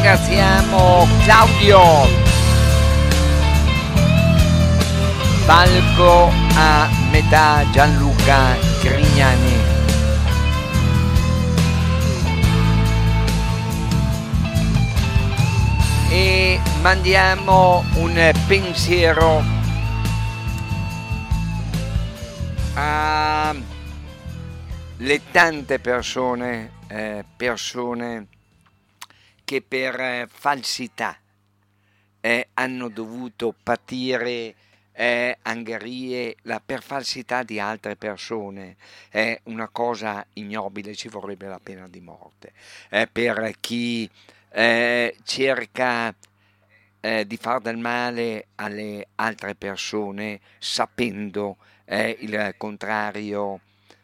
ringraziamo Claudio, Falco a metà, Gianluca Grignani. E mandiamo un pensiero alle tante persone che per falsità hanno dovuto patire angherie per falsità di altre persone. È una cosa ignobile, ci vorrebbe la pena di morte per chi cerca di far del male alle altre persone sapendo il contrario,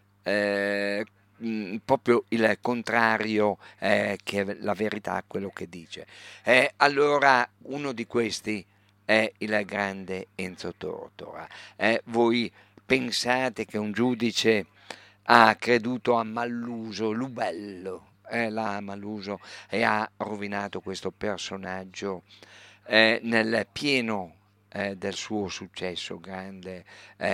proprio il contrario che la verità, quello che dice. Allora uno di questi è il grande Enzo Tortora. Voi pensate che un giudice ha creduto a Malluso, Lubello, l'ha Malluso e ha rovinato questo personaggio nel pieno del suo successo, grande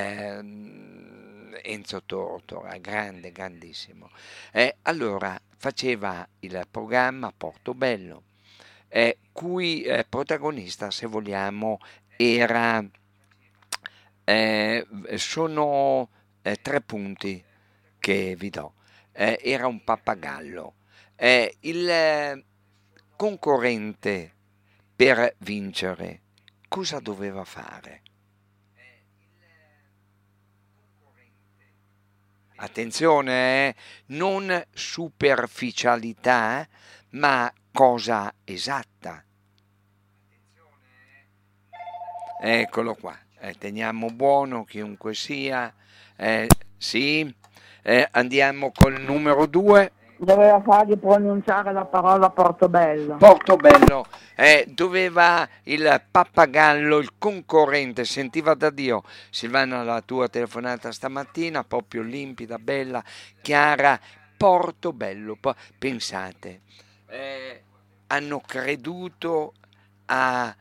Enzo Tortora, grande, grandissimo. Allora faceva il programma Portobello, cui protagonista, se vogliamo, era sono 3 punti che vi do. Era un pappagallo. Il concorrente per vincere cosa doveva fare? Attenzione, non superficialità, ma cosa esatta. Eccolo qua, teniamo buono chiunque sia. Sì, andiamo col numero 2. Doveva fargli pronunciare la parola Portobello. Portobello, doveva il pappagallo, il concorrente, sentiva da Dio. Silvana, la tua telefonata stamattina, proprio limpida, bella, chiara, Portobello. Pensate, hanno creduto a...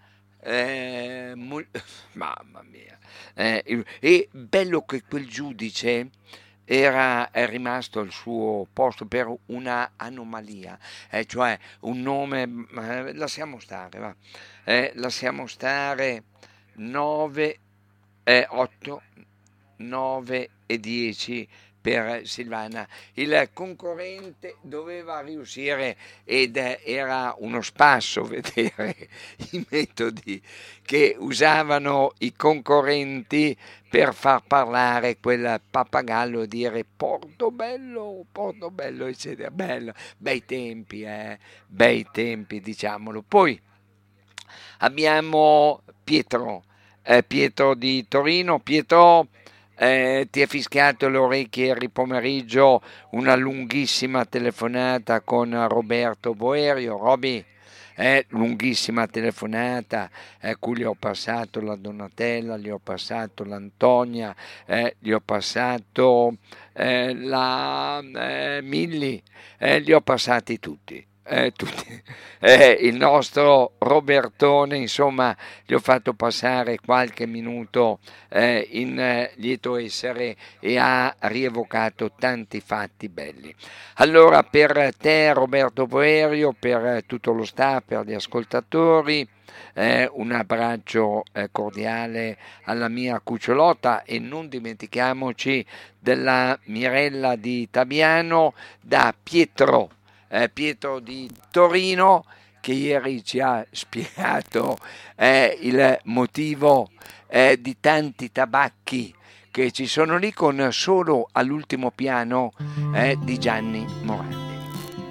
mamma mia, e bello che quel giudice è rimasto al suo posto per una anomalia, cioè un nome, lasciamo stare, va. Lasciamo stare 9, 8, 9 e 10 per Silvana. Il concorrente doveva riuscire ed era uno spasso vedere i metodi che usavano i concorrenti per far parlare quel pappagallo e dire Portobello, Portobello, eccetera. Bello, bei tempi, diciamolo. Poi abbiamo Pietro di Torino. Pietro, ti è fischiato le orecchie ieri pomeriggio una lunghissima telefonata con Roberto Boerio. Roby, lunghissima telefonata, cui gli ho passato la Donatella, gli ho passato l'Antonia, gli ho passato la Milli, li ho passati tutti. Il nostro Robertone, insomma, gli ho fatto passare qualche minuto in lieto essere e ha rievocato tanti fatti belli. Allora, per te Roberto Boerio, per tutto lo staff, per gli ascoltatori, un abbraccio cordiale alla mia cucciolotta e non dimentichiamoci della Mirella di Tabiano, da Pietro di Torino, che ieri ci ha spiegato il motivo di tanti tabacchi che ci sono lì, con solo all'ultimo piano di Gianni Morandi.